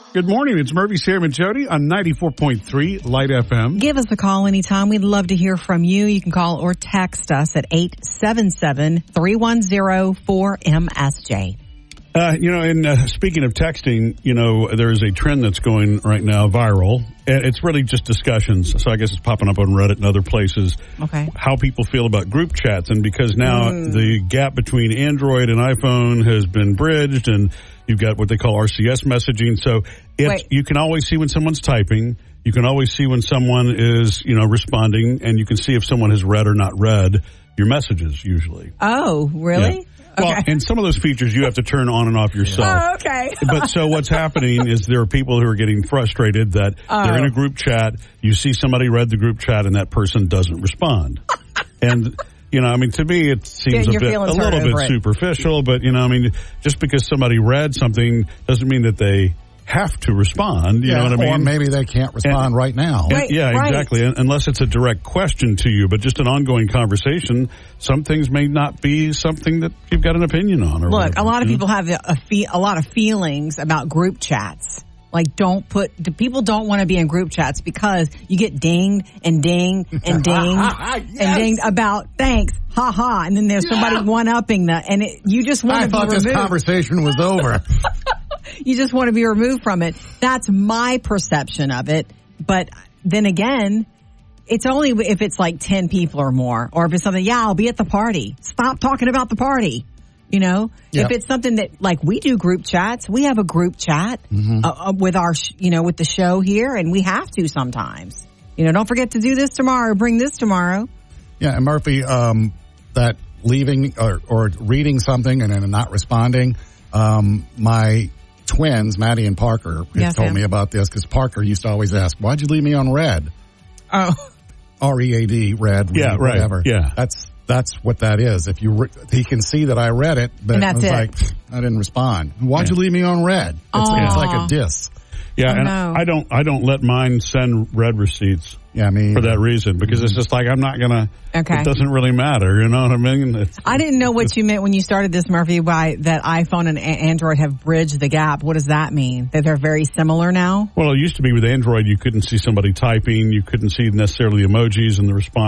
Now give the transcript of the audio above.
Good morning. It's Murphy, Sam, and Jody on 94.3 Light FM. Give us a call anytime. We'd love to hear from you. You can call or text us at 877-310-4MSJ. Speaking of texting, there is a trend that's going right now viral. And it's really just discussions. So I guess it's popping up on Reddit and other places. Okay. How people feel about group chats. And because now the gap between Android and iPhone has been bridged, and you've got what they call RCS messaging. So you can always see when someone's typing. You can always see when someone is, responding. And you can see if someone has read or not read your messages usually. Oh, really? Yeah. Well, and some of those features you have to turn on and off yourself. Oh, okay. But so what's happening is there are people who are getting frustrated that they're in a group chat. You see somebody read the group chat and that person doesn't respond. And, to me it seems a little bit superficial. But, just because somebody read something doesn't mean that they have to respond. You know what I mean? Or maybe they can't respond right now. Exactly. Unless it's a direct question to you, but just an ongoing conversation. Some things may not be something that you've got an opinion on. Or Look, a lot of people have a lot of feelings about group chats. Like, people don't want to be in group chats because you get dinged and dinged and dinged and dinged about thanks, ha, and then there's somebody one-upping you just want to be removed. I thought this conversation was over. You just want to be removed from it. That's my perception of it. But then again, it's only if it's like 10 people or more, or if it's something, I'll be at the party. Stop talking about the party. If it's something that, like, we do group chats, we have a group chat with our, with the show here, and we have to sometimes. Don't forget to do this tomorrow, or bring this tomorrow. Yeah, and Murphy, that leaving or reading something and then not responding, my twins, Maddie and Parker, told me about this because Parker used to always ask, "Why'd you leave me on red?" Oh, READ, red, whatever. Yeah, that's what that is. If he can see that I read it, but I was like, I didn't respond. Why'd you leave me on red? It's like a diss. Yeah, I don't let mine send red receipts. Yeah, for that reason, because it's just like I'm not gonna. Okay. It doesn't really matter, you know what I mean? I didn't know what you meant when you started this, Murphy. By that iPhone and Android have bridged the gap. What does that mean? That they're very similar now? Well, it used to be with Android, you couldn't see somebody typing, you couldn't see necessarily emojis and the response.